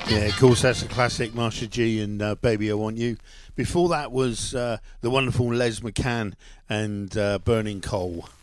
Yeah, of course, that's a classic, Marsha G and Baby I Want You. Before that was the wonderful Les McCann and Burning Coal.